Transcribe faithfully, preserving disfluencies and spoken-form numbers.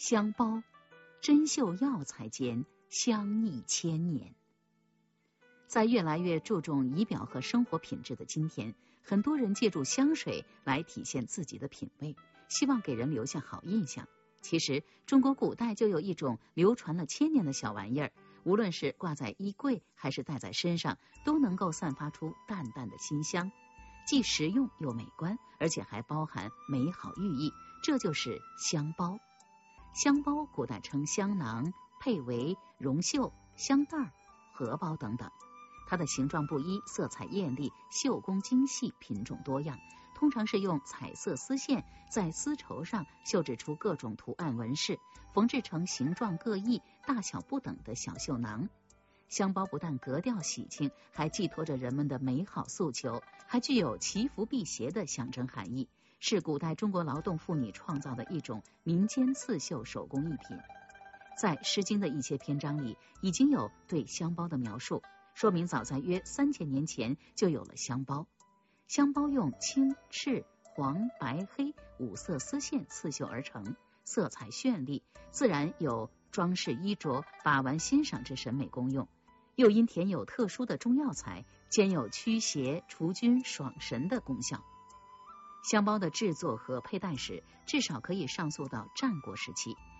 香包，珍馐药材间，香溢千年。在越来越注重仪表和生活品质的今天，很多人借助香水来体现自己的品味，希望给人留下好印象。其实中国古代就有一种流传了千年的小玩意儿，无论是挂在衣柜还是戴在身上，都能够散发出淡淡的馨香，既实用又美观，而且还包含美好寓意，这就是香包。香包古代称香囊、佩围、绒袖、香袋、荷包等等，它的形状不一，色彩艳丽，绣工精细，品种多样，通常是用彩色丝线在丝绸上绣制出各种图案纹饰，缝制成形状各异、大小不等的小绣囊。香包不但格调喜庆，还寄托着人们的美好诉求，还具有祈福辟邪的象征含义，是古代中国劳动妇女创造的一种民间刺绣手工艺品。在《诗经》的一些篇章里，已经有对香包的描述，说明早在约三千年前就有了香包。香包用青、赤、黄、白、黑五色丝线刺绣而成，色彩绚丽，自然有装饰衣着、把玩欣赏之审美功用，又因填有特殊的中药材，兼有驱邪、除菌、爽神的功效。香包的制作和佩戴史至少可以上溯到战国时期，